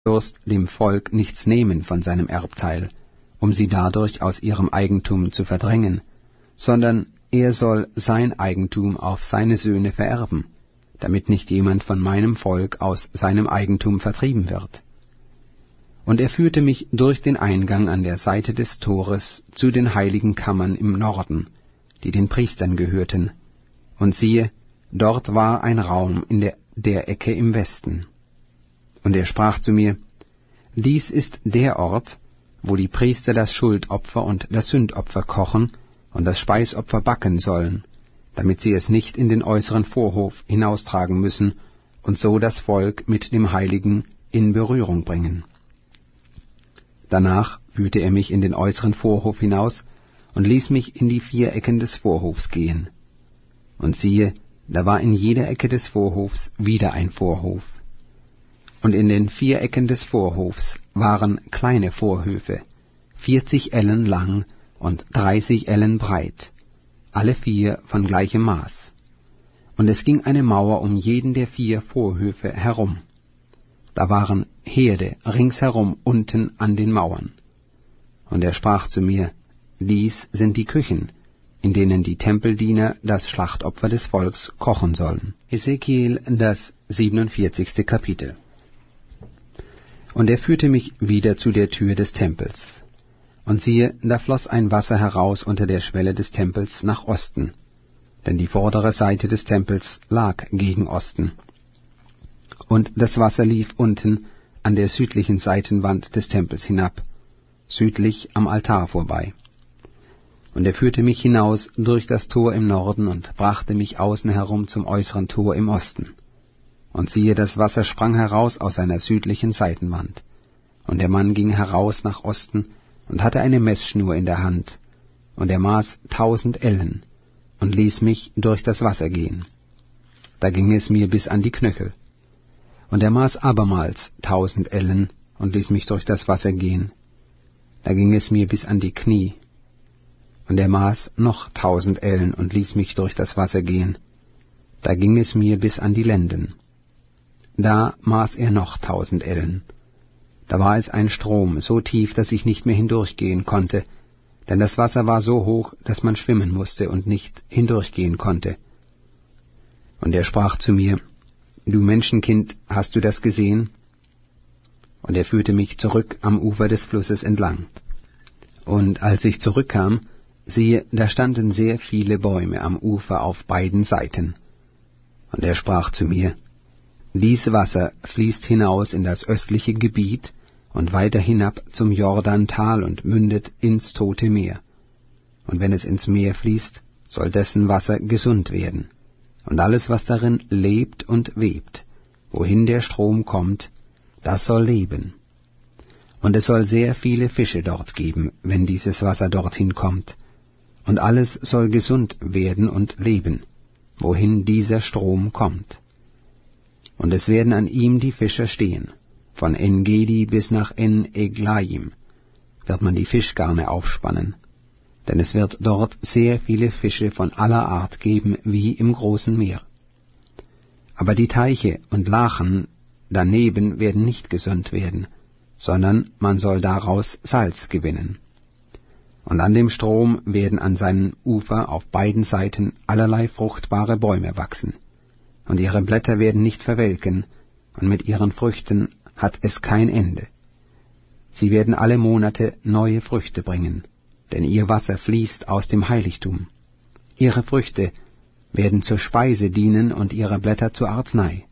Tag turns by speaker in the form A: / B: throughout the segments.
A: Fürst dem Volk nichts nehmen von seinem Erbteil, um sie dadurch aus ihrem Eigentum zu verdrängen, sondern er soll sein Eigentum auf seine Söhne vererben, damit nicht jemand von meinem Volk aus seinem Eigentum vertrieben wird. Und er führte mich durch den Eingang an der Seite des Tores zu den heiligen Kammern im Norden, die den Priestern gehörten, und siehe, dort war ein Raum in der Ecke im Westen. Und er sprach zu mir, dies ist der Ort, wo die Priester das Schuldopfer und das Sündopfer kochen und das Speisopfer backen sollen, damit sie es nicht in den äußeren Vorhof hinaustragen müssen und so das Volk mit dem Heiligen in Berührung bringen. Danach führte er mich in den äußeren Vorhof hinaus und ließ mich in die 4 Ecken des Vorhofs gehen. Und siehe, da war in jeder Ecke des Vorhofs wieder ein Vorhof. Und in den 4 Ecken des Vorhofs waren kleine Vorhöfe, 40 Ellen lang und 30 Ellen breit, alle 4 von gleichem Maß. Und es ging eine Mauer um jeden der 4 Vorhöfe herum. Da waren Herde ringsherum unten an den Mauern. Und er sprach zu mir, dies sind die Küchen, in denen die Tempeldiener das Schlachtopfer des Volks kochen sollen. Hesekiel, das 47. Kapitel. Und er führte mich wieder zu der Tür des Tempels. Und siehe, da floss ein Wasser heraus unter der Schwelle des Tempels nach Osten, denn die vordere Seite des Tempels lag gegen Osten. Und das Wasser lief unten an der südlichen Seitenwand des Tempels hinab, südlich am Altar vorbei. Und er führte mich hinaus durch das Tor im Norden und brachte mich außen herum zum äußeren Tor im Osten. Und siehe, das Wasser sprang heraus aus seiner südlichen Seitenwand. Und der Mann ging heraus nach Osten und hatte eine Messschnur in der Hand, und er maß 1000 Ellen und ließ mich durch das Wasser gehen. Da ging es mir bis an die Knöchel. Und er maß abermals 1000 Ellen und ließ mich durch das Wasser gehen. Da ging es mir bis an die Knie. Und er maß noch 1000 Ellen und ließ mich durch das Wasser gehen. Da ging es mir bis an die Lenden. Da maß er noch 1000 Ellen. Da war es ein Strom, so tief, dass ich nicht mehr hindurchgehen konnte, denn das Wasser war so hoch, dass man schwimmen musste und nicht hindurchgehen konnte. Und er sprach zu mir, du Menschenkind, hast du das gesehen? Und er führte mich zurück am Ufer des Flusses entlang. Und als ich zurückkam, siehe, da standen sehr viele Bäume am Ufer auf beiden Seiten. Und er sprach zu mir, dies Wasser fließt hinaus in das östliche Gebiet und weiter hinab zum Jordantal und mündet ins Tote Meer. Und wenn es ins Meer fließt, soll dessen Wasser gesund werden. Und alles, was darin lebt und webt, wohin der Strom kommt, das soll leben. Und es soll sehr viele Fische dort geben, wenn dieses Wasser dorthin kommt. Und alles soll gesund werden und leben, wohin dieser Strom kommt. Und es werden an ihm die Fischer stehen. Von En-Gedi bis nach En-Eglaim wird man die Fischgarne aufspannen. Denn es wird dort sehr viele Fische von aller Art geben, wie im großen Meer. Aber die Teiche und Lachen daneben werden nicht gesund werden, sondern man soll daraus Salz gewinnen. Und an dem Strom werden an seinem Ufer auf beiden Seiten allerlei fruchtbare Bäume wachsen. Und ihre Blätter werden nicht verwelken, und mit ihren Früchten hat es kein Ende. Sie werden alle Monate neue Früchte bringen, denn ihr Wasser fließt aus dem Heiligtum. Ihre Früchte werden zur Speise dienen und ihre Blätter zur Arznei.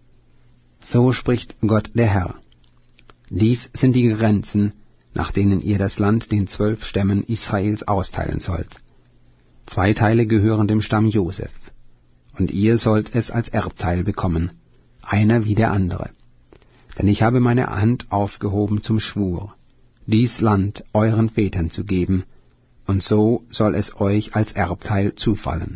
A: So spricht Gott der Herr. Dies sind die Grenzen, nach denen ihr das Land den 12 Stämmen Israels austeilen sollt. 2 Teile gehören dem Stamm Joseph, und ihr sollt es als Erbteil bekommen, einer wie der andere. Denn ich habe meine Hand aufgehoben zum Schwur, dies Land euren Vätern zu geben, und so soll es euch als Erbteil zufallen.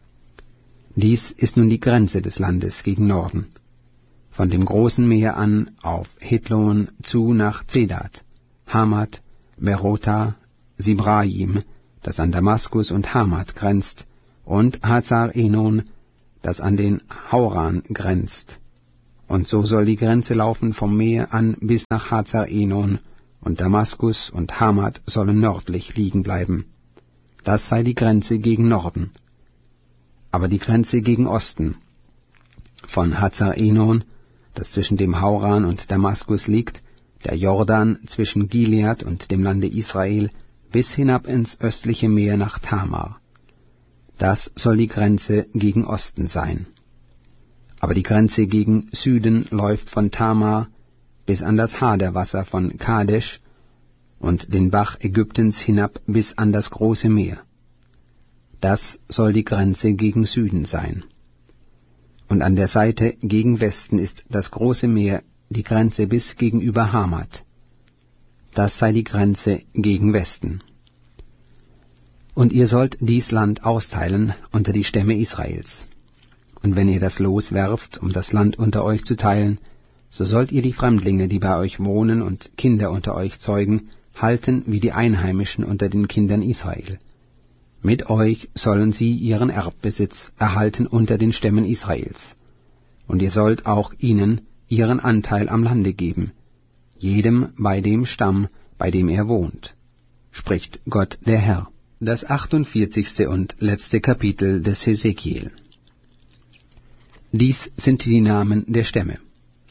A: Dies ist nun die Grenze des Landes gegen Norden, von dem großen Meer an auf Hethlon zu nach Zedad, Hamat, Berota, Sibraim, das an Damaskus und Hamat grenzt, und Hazar Enon, das an den Hauran grenzt, Und so soll die Grenze laufen vom Meer an bis nach Hazar-Enon, und Damaskus und Hamat sollen nördlich liegen bleiben. Das sei die Grenze gegen Norden. Aber die Grenze gegen Osten, von Hazar-Enon, das zwischen dem Hauran und Damaskus liegt, der Jordan zwischen Gilead und dem Lande Israel, bis hinab ins östliche Meer nach Tamar. Das soll die Grenze gegen Osten sein. Aber die Grenze gegen Süden läuft von Tamar bis an das Haderwasser von Kadesh und den Bach Ägyptens hinab bis an das große Meer. Das soll die Grenze gegen Süden sein. Und an der Seite gegen Westen ist das große Meer die Grenze bis gegenüber Hamat. Das sei die Grenze gegen Westen. Und ihr sollt dies Land austeilen unter die Stämme Israels. Und wenn ihr das Los werft, um das Land unter euch zu teilen, so sollt ihr die Fremdlinge, die bei euch wohnen und Kinder unter euch zeugen, halten wie die Einheimischen unter den Kindern Israel. Mit euch sollen sie ihren Erbbesitz erhalten unter den Stämmen Israels. Und ihr sollt auch ihnen ihren Anteil am Lande geben, jedem bei dem Stamm, bei dem er wohnt, spricht Gott der Herr. Das 48. und letzte Kapitel des Hesekiel. Dies sind die Namen der Stämme.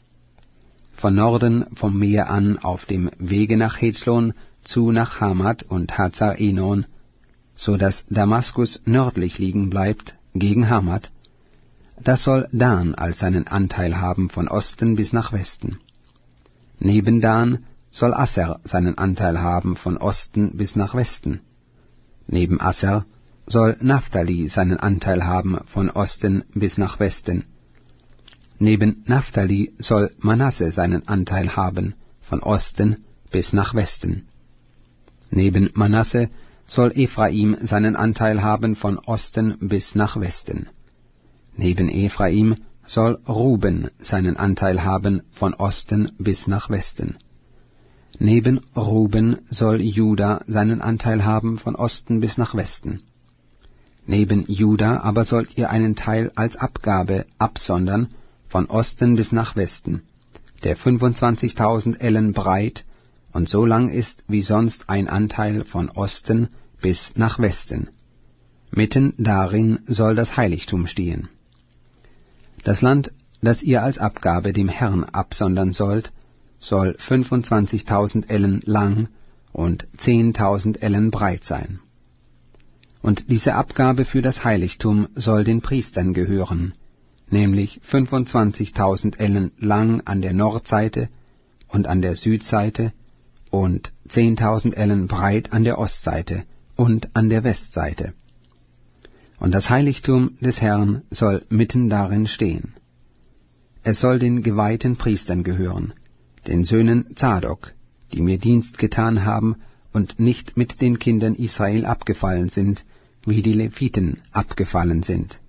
A: Von Norden vom Meer an auf dem Wege nach Hethlon zu nach Hamat und Hazar-Enon, so dass Damaskus nördlich liegen bleibt, gegen Hamat. Das soll Dan als seinen Anteil haben von Osten bis nach Westen. Neben Dan soll Asser seinen Anteil haben von Osten bis nach Westen. Neben Asser soll Naphtali seinen Anteil haben von Osten bis nach Westen. Neben Naphtali soll Manasse seinen Anteil haben von Osten bis nach Westen. Neben Manasse soll Ephraim seinen Anteil haben von Osten bis nach Westen. Neben Ephraim soll Ruben seinen Anteil haben von Osten bis nach Westen. Neben Ruben soll Juda seinen Anteil haben von Osten bis nach Westen. Neben Juda aber sollt ihr einen Teil als Abgabe absondern von Osten bis nach Westen, der 25.000 Ellen breit und so lang ist wie sonst ein Anteil von Osten bis nach Westen. Mitten darin soll das Heiligtum stehen. Das Land, das ihr als Abgabe dem Herrn absondern sollt, soll 25.000 Ellen lang und 10.000 Ellen breit sein. Und diese Abgabe für das Heiligtum soll den Priestern gehören, nämlich 25.000 Ellen lang an der Nordseite und an der Südseite und 10.000 Ellen breit an der Ostseite und an der Westseite. Und das Heiligtum des Herrn soll mitten darin stehen. Es soll den geweihten Priestern gehören, den Söhnen Zadok, die mir Dienst getan haben und nicht mit den Kindern Israel abgefallen sind, wie die Leviten abgefallen sind.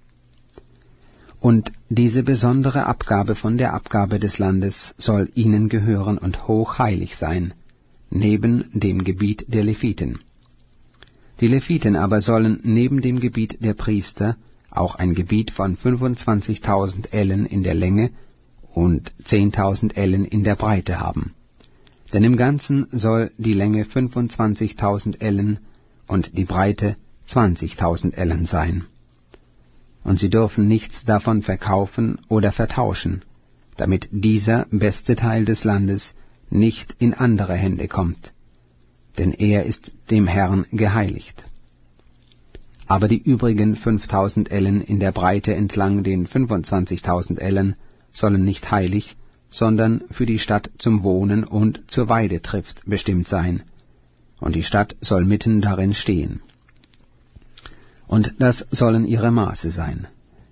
A: Und diese besondere Abgabe von der Abgabe des Landes soll ihnen gehören und hochheilig sein, neben dem Gebiet der Leviten. Die Leviten aber sollen neben dem Gebiet der Priester auch ein Gebiet von 25.000 Ellen in der Länge und 10.000 Ellen in der Breite haben. Denn im Ganzen soll die Länge 25.000 Ellen und die Breite 20.000 Ellen sein. Und sie dürfen nichts davon verkaufen oder vertauschen, damit dieser beste Teil des Landes nicht in andere Hände kommt, denn er ist dem Herrn geheiligt. Aber die übrigen 5.000 Ellen in der Breite entlang den 25.000 Ellen sollen nicht heilig, sondern für die Stadt zum Wohnen und zur Weidetrift bestimmt sein, und die Stadt soll mitten darin stehen. Und das sollen ihre Maße sein: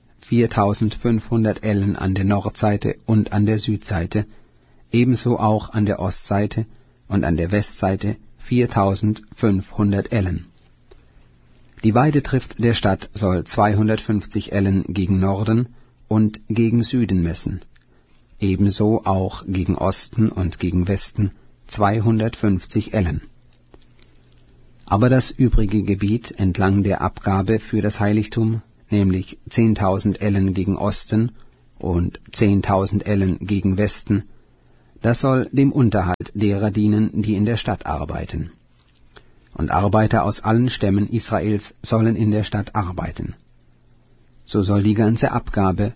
A: 4.500 Ellen an der Nordseite und an der Südseite, ebenso auch an der Ostseite und an der Westseite 4.500 Ellen. Die Weidetrift der Stadt soll 250 Ellen gegen Norden und gegen Süden messen, ebenso auch gegen Osten und gegen Westen 250 Ellen. Aber das übrige Gebiet entlang der Abgabe für das Heiligtum, nämlich 10.000 Ellen gegen Osten und 10.000 Ellen gegen Westen. Das soll dem Unterhalt derer dienen, die in der Stadt arbeiten. Und Arbeiter aus allen Stämmen Israels sollen in der Stadt arbeiten. So soll die ganze Abgabe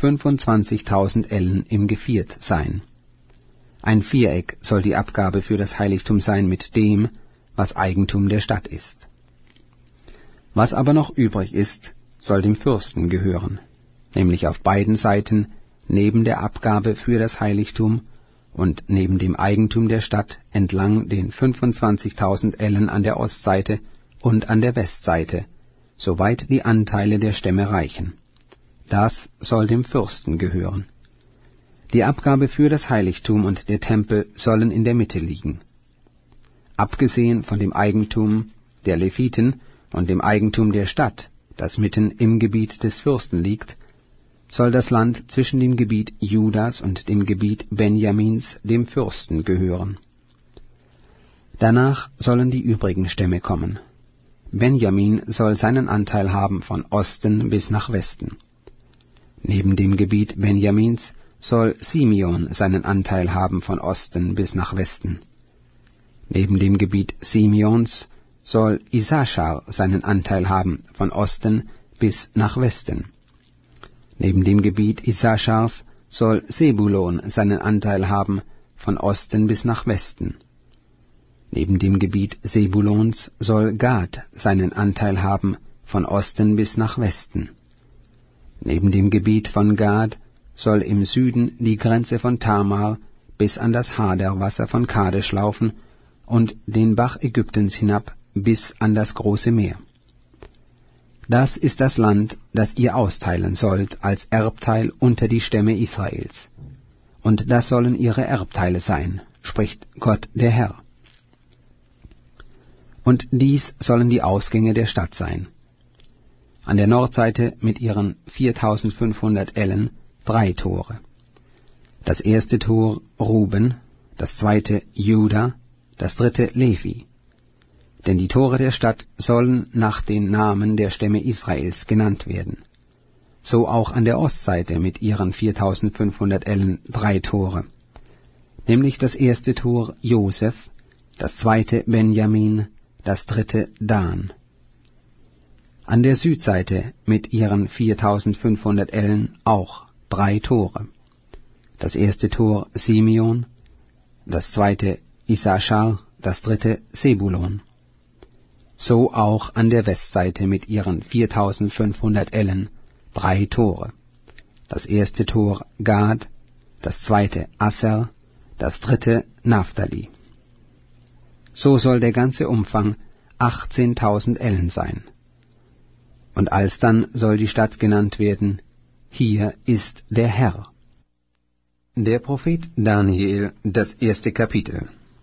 A: 25.000 Ellen im Geviert sein. Ein Viereck soll die Abgabe für das Heiligtum sein mit dem, was Eigentum der Stadt ist. Was aber noch übrig ist, soll dem Fürsten gehören, nämlich auf beiden Seiten, neben der Abgabe für das Heiligtum und neben dem Eigentum der Stadt entlang den 25.000 Ellen an der Ostseite und an der Westseite, soweit die Anteile der Stämme reichen. Das soll dem Fürsten gehören. Die Abgabe für das Heiligtum und der Tempel sollen in der Mitte liegen. Abgesehen von dem Eigentum der Leviten und dem Eigentum der Stadt, das mitten im Gebiet des Fürsten liegt, soll das Land zwischen dem Gebiet Judas und dem Gebiet Benjamins dem Fürsten gehören. Danach sollen die übrigen Stämme kommen. Benjamin soll seinen Anteil haben von Osten bis nach Westen. Neben dem Gebiet Benjamins soll Simeon seinen Anteil haben von Osten bis nach Westen. Neben dem Gebiet Simeons soll Issachar seinen Anteil haben von Osten bis nach Westen. Neben dem Gebiet Issachars soll Sebulon seinen Anteil haben von Osten bis nach Westen. Neben dem Gebiet Sebulons soll Gad seinen Anteil haben von Osten bis nach Westen. Neben dem Gebiet von Gad soll im Süden die Grenze von Tamar bis an das Haderwasser von Kadesh laufen und den Bach Ägyptens hinab bis an das große Meer. Das ist das Land, das ihr austeilen sollt als Erbteil unter die Stämme Israels. Und das sollen ihre Erbteile sein, spricht Gott der Herr. Und dies sollen die Ausgänge der Stadt sein. An der Nordseite mit ihren 4.500 Ellen 3 Tore. Das erste Tor Ruben, das zweite Juda, das dritte Levi. Denn die Tore der Stadt sollen nach den Namen der Stämme Israels genannt werden. So auch an der Ostseite mit ihren 4.500 Ellen 3 Tore. Nämlich das erste Tor Josef, das zweite Benjamin, das dritte Dan. An der Südseite mit ihren 4.500 Ellen auch 3 Tore. Das erste Tor Simeon, das zweite Issachar, das dritte Sebulon. So auch an der Westseite mit ihren 4.500 Ellen 3 Tore. Das erste Tor Gad, das zweite Asser, das dritte Naphtali. So soll der ganze Umfang 18.000 Ellen sein. Und alsdann soll die Stadt genannt werden, hier ist der Herr. Der Prophet Daniel, das 1. Kapitel.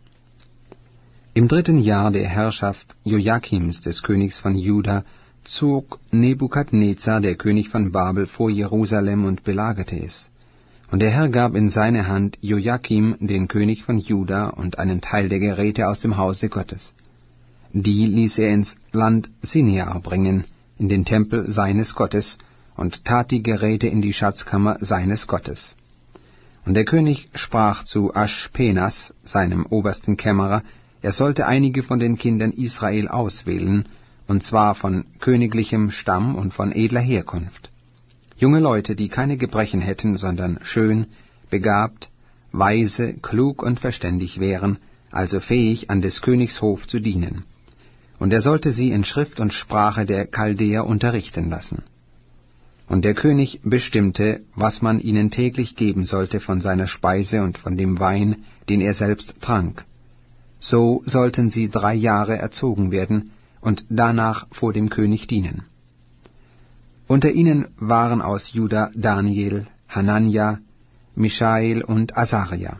A: Im 3. Jahr der Herrschaft Joachims, des Königs von Juda, zog Nebukadnezar, der König von Babel, vor Jerusalem und belagerte es. Und der Herr gab in seine Hand Joachim, den König von Juda, und einen Teil der Geräte aus dem Hause Gottes. Die ließ er ins Land Sinear bringen, in den Tempel seines Gottes, und tat die Geräte in die Schatzkammer seines Gottes. Und der König sprach zu Aschpenas, seinem obersten Kämmerer, er sollte einige von den Kindern Israel auswählen, und zwar von königlichem Stamm und von edler Herkunft. Junge Leute, die keine Gebrechen hätten, sondern schön, begabt, weise, klug und verständig wären, also fähig, an des Königs Hof zu dienen. Und er sollte sie in Schrift und Sprache der Chaldäer unterrichten lassen. Und der König bestimmte, was man ihnen täglich geben sollte von seiner Speise und von dem Wein, den er selbst trank. So sollten sie 3 Jahre erzogen werden und danach vor dem König dienen. Unter ihnen waren aus Juda Daniel, Hanania, Mischael und Asaria.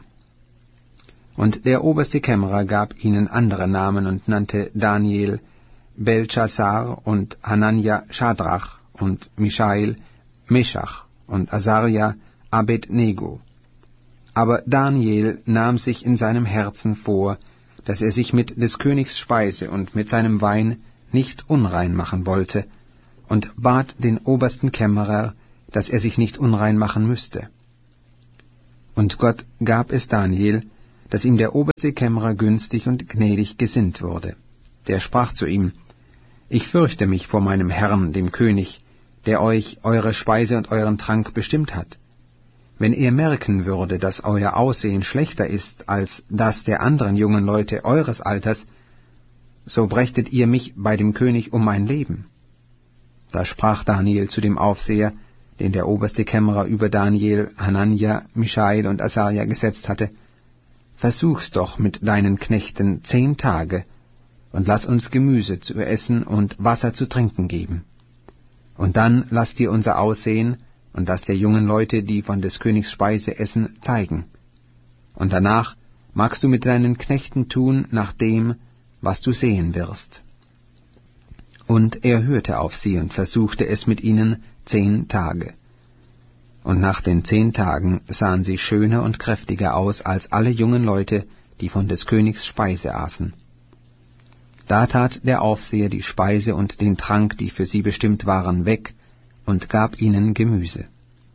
A: Und der oberste Kämmerer gab ihnen andere Namen und nannte Daniel Beltschasar und Hanania Schadrach und Mischael Meschach und Asaria Abednego. Aber Daniel nahm sich in seinem Herzen vor, dass er sich mit des Königs Speise und mit seinem Wein nicht unrein machen wollte, und bat den obersten Kämmerer, dass er sich nicht unrein machen müsste. Und Gott gab es Daniel, dass ihm der oberste Kämmerer günstig und gnädig gesinnt wurde. Der sprach zu ihm: Ich fürchte mich vor meinem Herrn, dem König, der euch eure Speise und euren Trank bestimmt hat. Wenn er merken würde, dass euer Aussehen schlechter ist als das der anderen jungen Leute eures Alters, so brächtet ihr mich bei dem König um mein Leben. Da sprach Daniel zu dem Aufseher, den der oberste Kämmerer über Daniel, Hanania, Mischael und Asaria gesetzt hatte: Versuch's doch mit deinen Knechten 10 Tage, und lass uns Gemüse zu essen und Wasser zu trinken geben. Und dann lass dir unser Aussehen und das der jungen Leute, die von des Königs Speise essen, zeigen. Und danach magst du mit deinen Knechten tun nach dem, was du sehen wirst. Und er hörte auf sie und versuchte es mit ihnen 10 Tage. Und nach den 10 Tagen sahen sie schöner und kräftiger aus als alle jungen Leute, die von des Königs Speise aßen. Da tat der Aufseher die Speise und den Trank, die für sie bestimmt waren, weg, und gab ihnen Gemüse.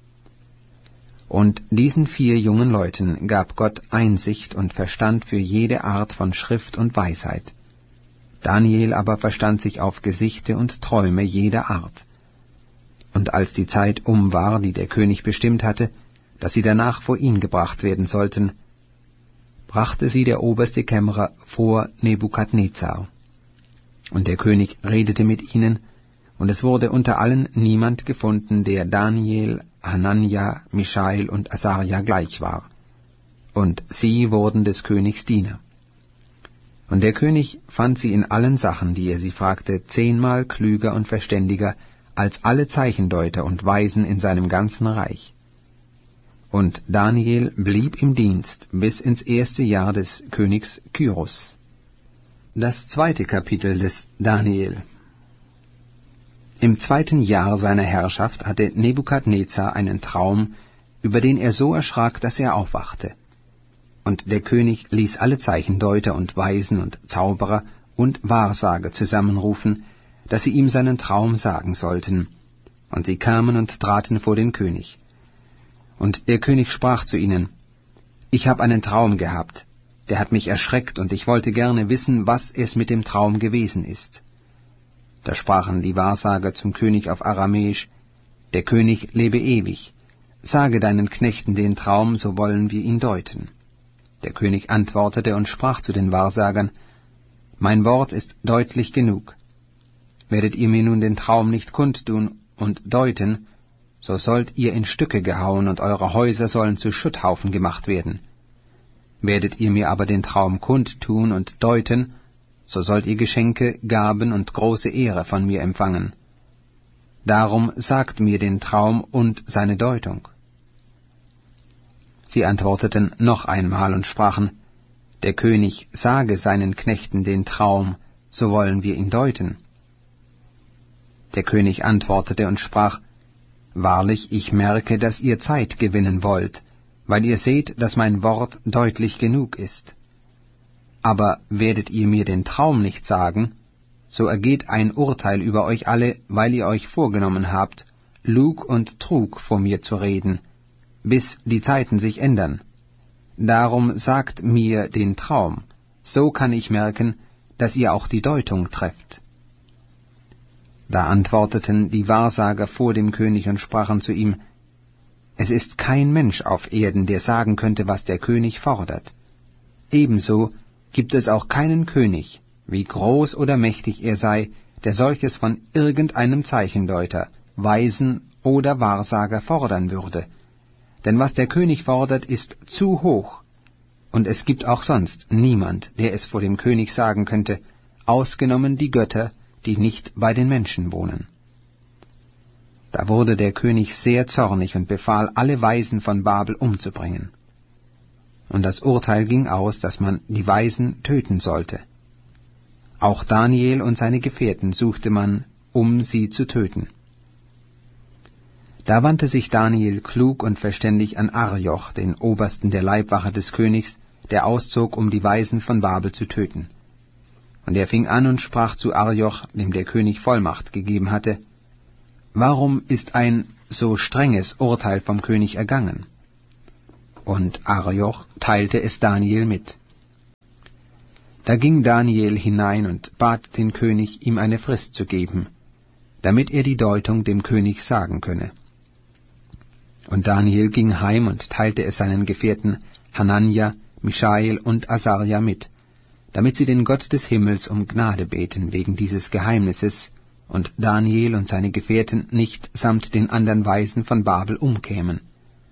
A: Und diesen 4 jungen Leuten gab Gott Einsicht und Verstand für jede Art von Schrift und Weisheit. Daniel aber verstand sich auf Gesichte und Träume jeder Art. Und als die Zeit war, die der König bestimmt hatte, dass sie danach vor ihn gebracht werden sollten, brachte sie der oberste Kämmerer vor Nebukadnezar. Und der König redete mit ihnen, und es wurde unter allen niemand gefunden, der Daniel, Hanania, Mischael und Asaria gleich war. Und sie wurden des Königs Diener. Und der König fand sie in allen Sachen, die er sie fragte, 10-mal klüger und verständiger als alle Zeichendeuter und Weisen in seinem ganzen Reich. Und Daniel blieb im Dienst bis ins 1. Jahr des Königs Kyros. Das 2. Kapitel des Daniel. Im 2. Jahr seiner Herrschaft hatte Nebukadnezar einen Traum, über den er so erschrak, dass er aufwachte. Und der König ließ alle Zeichendeuter und Weisen und Zauberer und Wahrsager zusammenrufen, dass sie ihm seinen Traum sagen sollten. Und sie kamen und traten vor den König. Und der König sprach zu ihnen: Ich habe einen Traum gehabt, der hat mich erschreckt, und ich wollte gerne wissen, was es mit dem Traum gewesen ist. Da sprachen die Wahrsager zum König auf Aramäisch: Der König lebe ewig. Sage deinen Knechten den Traum, so wollen wir ihn deuten. Der König antwortete und sprach zu den Wahrsagern: Mein Wort ist deutlich genug. Werdet ihr mir nun den Traum nicht kundtun und deuten, so sollt ihr in Stücke gehauen, und eure Häuser sollen zu Schutthaufen gemacht werden. Werdet ihr mir aber den Traum kundtun und deuten, so sollt ihr Geschenke, Gaben und große Ehre von mir empfangen. Darum sagt mir den Traum und seine Deutung. Sie antworteten noch einmal und sprachen: Der König sage seinen Knechten den Traum, so wollen wir ihn deuten. Der König antwortete und sprach: Wahrlich, ich merke, dass ihr Zeit gewinnen wollt, weil ihr seht, dass mein Wort deutlich genug ist. Aber werdet ihr mir den Traum nicht sagen, so ergeht ein Urteil über euch alle, weil ihr euch vorgenommen habt, Lug und Trug vor mir zu reden, bis die Zeiten sich ändern. Darum sagt mir den Traum, so kann ich merken, dass ihr auch die Deutung trefft. Da antworteten die Wahrsager vor dem König und sprachen zu ihm: Es ist kein Mensch auf Erden, der sagen könnte, was der König fordert. Ebenso gibt es auch keinen König, wie groß oder mächtig er sei, der solches von irgendeinem Zeichendeuter, Weisen oder Wahrsager fordern würde. Denn was der König fordert, ist zu hoch, und es gibt auch sonst niemand, der es vor dem König sagen könnte, ausgenommen die Götter, die nicht bei den Menschen wohnen. Da wurde der König sehr zornig und befahl, alle Weisen von Babel umzubringen. Und das Urteil ging aus, dass man die Weisen töten sollte. Auch Daniel und seine Gefährten suchte man, um sie zu töten. Da wandte sich Daniel klug und verständig an Arioch, den Obersten der Leibwache des Königs, der auszog, um die Weisen von Babel zu töten. Und er fing an und sprach zu Arioch, dem der König Vollmacht gegeben hatte: Warum ist ein so strenges Urteil vom König ergangen? Und Arioch teilte es Daniel mit. Da ging Daniel hinein und bat den König, ihm eine Frist zu geben, damit er die Deutung dem König sagen könne. Und Daniel ging heim und teilte es seinen Gefährten Hanania, Michael und Asaria mit, damit sie den Gott des Himmels um Gnade beten wegen dieses Geheimnisses, und Daniel und seine Gefährten nicht samt den anderen Weisen von Babel umkämen.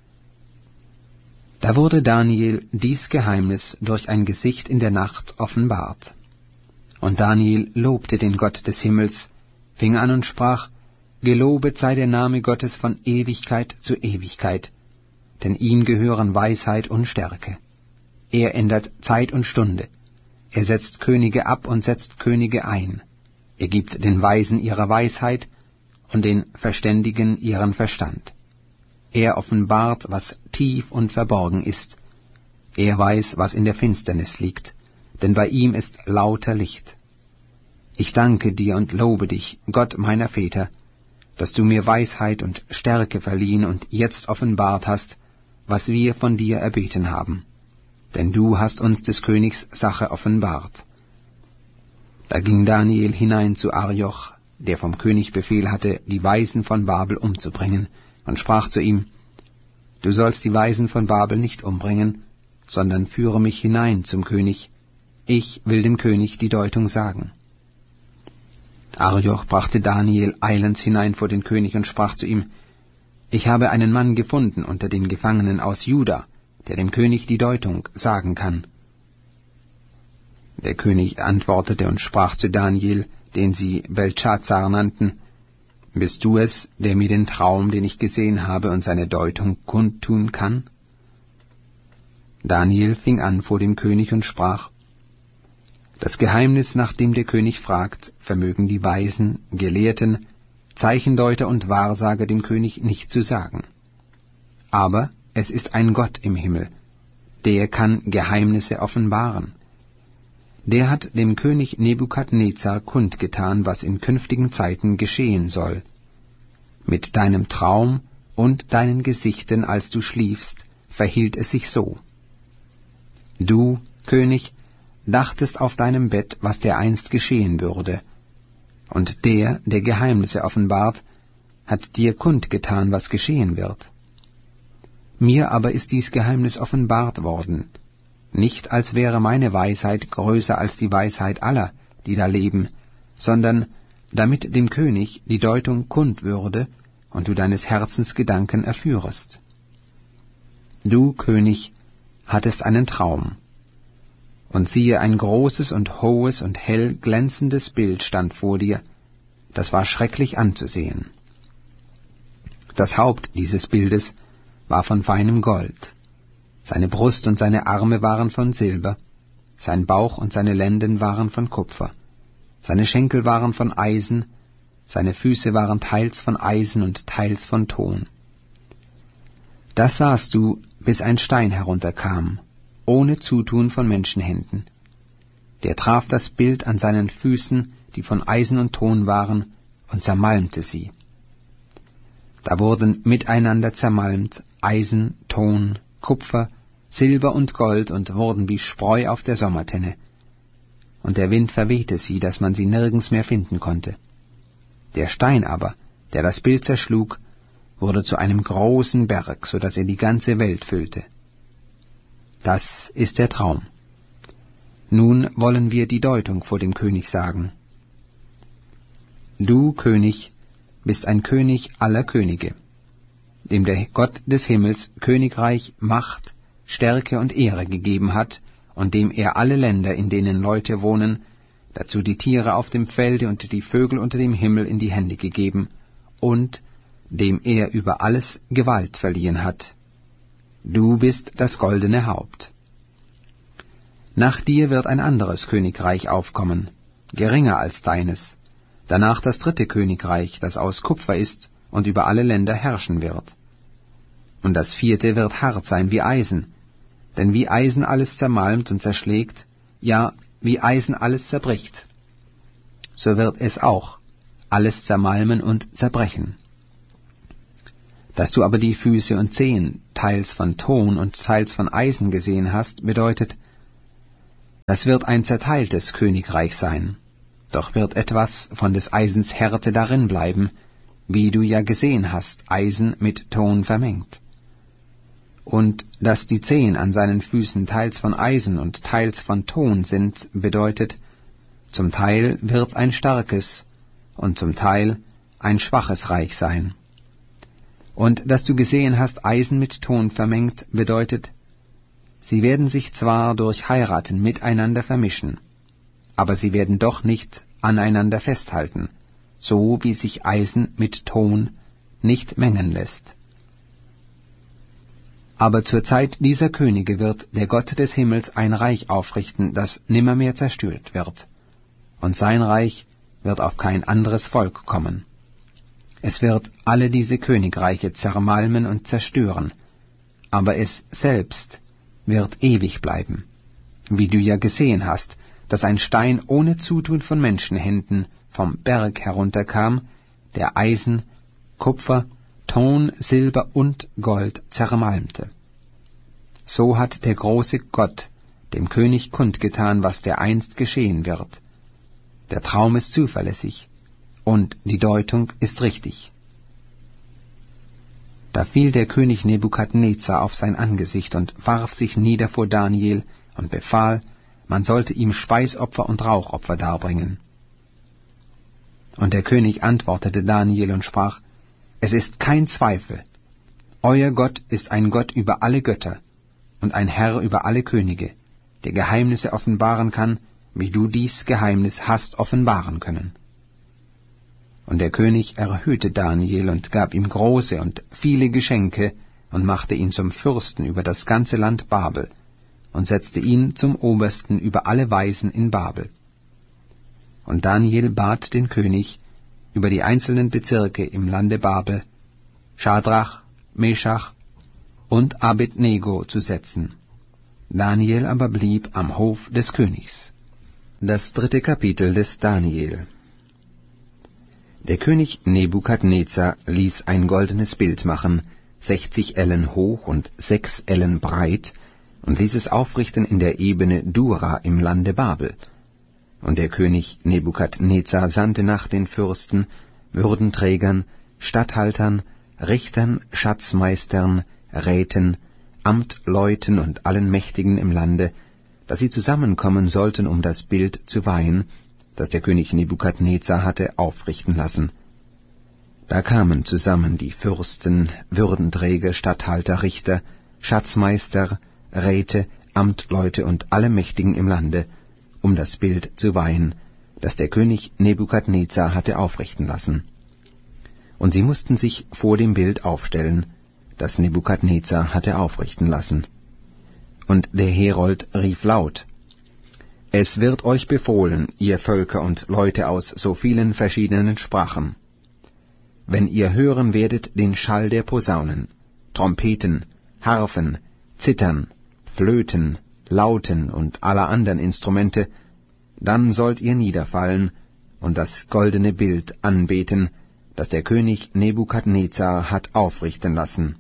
A: Da wurde Daniel dies Geheimnis durch ein Gesicht in der Nacht offenbart. Und Daniel lobte den Gott des Himmels, fing an und sprach: Gelobet sei der Name Gottes von Ewigkeit zu Ewigkeit, denn ihm gehören Weisheit und Stärke. Er ändert Zeit und Stunde, er setzt Könige ab und setzt Könige ein. Er gibt den Weisen ihre Weisheit und den Verständigen ihren Verstand. Er offenbart, was tief und verborgen ist. Er weiß, was in der Finsternis liegt, denn bei ihm ist lauter Licht. Ich danke dir und lobe dich, Gott meiner Väter, dass du mir Weisheit und Stärke verliehen und jetzt offenbart hast, was wir von dir erbeten haben. Denn du hast uns des Königs Sache offenbart. Da ging Daniel hinein zu Arioch, der vom König Befehl hatte, die Weisen von Babel umzubringen, und sprach zu ihm: Du sollst die Weisen von Babel nicht umbringen, sondern führe mich hinein zum König. Ich will dem König die Deutung sagen. Arioch brachte Daniel eilends hinein vor den König und sprach zu ihm: Ich habe einen Mann gefunden unter den Gefangenen aus Juda, der dem König die Deutung sagen kann. Der König antwortete und sprach zu Daniel, den sie Beltschazar nannten: Bist du es, der mir den Traum, den ich gesehen habe, und seine Deutung kundtun kann? Daniel fing an vor dem König und sprach: Das Geheimnis, nach dem der König fragt, vermögen die Weisen, Gelehrten, Zeichendeuter und Wahrsager dem König nicht zu sagen. Aber es ist ein Gott im Himmel, der kann Geheimnisse offenbaren. Der hat dem König Nebukadnezar kundgetan, was in künftigen Zeiten geschehen soll. Mit deinem Traum und deinen Gesichten, als du schliefst, verhielt es sich so. Du, König, dachtest auf deinem Bett, was dereinst geschehen würde, und der Geheimnisse offenbart, hat dir kundgetan, was geschehen wird. Mir aber ist dies Geheimnis offenbart worden, nicht als wäre meine Weisheit größer als die Weisheit aller, die da leben, sondern damit dem König die Deutung kund würde und du deines Herzens Gedanken erführest. Du, König, hattest einen Traum, und siehe, ein großes und hohes und hell glänzendes Bild stand vor dir, das war schrecklich anzusehen. Das Haupt dieses Bildes war von feinem Gold, seine Brust und seine Arme waren von Silber, sein Bauch und seine Lenden waren von Kupfer, seine Schenkel waren von Eisen, seine Füße waren teils von Eisen und teils von Ton. Das sahst du, bis ein Stein herunterkam, ohne Zutun von Menschenhänden. Der traf das Bild an seinen Füßen, die von Eisen und Ton waren, und zermalmte sie. Da wurden miteinander zermalmt Eisen, Ton, Kupfer, Silber und Gold und wurden wie Spreu auf der Sommertenne. Und der Wind verwehte sie, dass man sie nirgends mehr finden konnte. Der Stein aber, der das Bild zerschlug, wurde zu einem großen Berg, so dass er die ganze Welt füllte. Das ist der Traum. Nun wollen wir die Deutung vor dem König sagen. Du, König, bist ein König aller Könige, dem der Gott des Himmels Königreich, Macht, Stärke und Ehre gegeben hat, und dem er alle Länder, in denen Leute wohnen, dazu die Tiere auf dem Felde und die Vögel unter dem Himmel in die Hände gegeben, und dem er über alles Gewalt verliehen hat. Du bist das goldene Haupt. Nach dir wird ein anderes Königreich aufkommen, geringer als deines, danach das dritte Königreich, das aus Kupfer ist und über alle Länder herrschen wird. Und das vierte wird hart sein wie Eisen, denn wie Eisen alles zermalmt und zerschlägt, ja, wie Eisen alles zerbricht, so wird es auch alles zermalmen und zerbrechen. Dass du aber die Füße und Zehen teils von Ton und teils von Eisen gesehen hast, bedeutet, das wird ein zerteiltes Königreich sein, doch wird etwas von des Eisens Härte darin bleiben, wie du ja gesehen hast, Eisen mit Ton vermengt. Und dass die Zehen an seinen Füßen teils von Eisen und teils von Ton sind, bedeutet, zum Teil wird's ein starkes und zum Teil ein schwaches Reich sein. Und dass du gesehen hast, Eisen mit Ton vermengt, bedeutet, sie werden sich zwar durch Heiraten miteinander vermischen, aber sie werden doch nicht aneinander festhalten, so wie sich Eisen mit Ton nicht mengen lässt. Aber zur Zeit dieser Könige wird der Gott des Himmels ein Reich aufrichten, das nimmermehr zerstört wird, und sein Reich wird auf kein anderes Volk kommen. Es wird alle diese Königreiche zermalmen und zerstören, aber es selbst wird ewig bleiben, wie du ja gesehen hast, dass ein Stein ohne Zutun von Menschenhänden vom Berg herunterkam, der Eisen, Kupfer, Ton, Silber und Gold zermalmte. So hat der große Gott dem König kundgetan, was dereinst geschehen wird. Der Traum ist zuverlässig, und die Deutung ist richtig. Da fiel der König Nebukadnezar auf sein Angesicht und warf sich nieder vor Daniel und befahl, man sollte ihm Speisopfer und Rauchopfer darbringen. Und der König antwortete Daniel und sprach, es ist kein Zweifel, euer Gott ist ein Gott über alle Götter und ein Herr über alle Könige, der Geheimnisse offenbaren kann, wie du dies Geheimnis hast offenbaren können. Und der König erhöhte Daniel und gab ihm große und viele Geschenke und machte ihn zum Fürsten über das ganze Land Babel und setzte ihn zum Obersten über alle Weisen in Babel. Und Daniel bat den König, über die einzelnen Bezirke im Lande Babel Schadrach, Meschach und Abednego zu setzen. Daniel aber blieb am Hof des Königs. Das 3. Kapitel des Daniel. Der König Nebukadnezar ließ ein goldenes Bild machen, 60 Ellen hoch und 6 Ellen breit, und ließ es aufrichten in der Ebene Dura im Lande Babel. Und der König Nebukadnezar sandte nach den Fürsten, Würdenträgern, Statthaltern, Richtern, Schatzmeistern, Räten, Amtleuten und allen Mächtigen im Lande, dass sie zusammenkommen sollten, um das Bild zu weihen, das der König Nebukadnezar hatte aufrichten lassen. Da kamen zusammen die Fürsten, Würdenträger, Statthalter, Richter, Schatzmeister, Räte, Amtleute und alle Mächtigen im Lande, um das Bild zu weihen, das der König Nebukadnezar hatte aufrichten lassen. Und sie mussten sich vor dem Bild aufstellen, das Nebukadnezar hatte aufrichten lassen. Und der Herold rief laut, »Es wird euch befohlen, ihr Völker und Leute aus so vielen verschiedenen Sprachen, wenn ihr hören werdet den Schall der Posaunen, Trompeten, Harfen, Zithern, Flöten, Lauten und aller anderen Instrumente, dann sollt ihr niederfallen und das goldene Bild anbeten, das der König Nebukadnezar hat aufrichten lassen.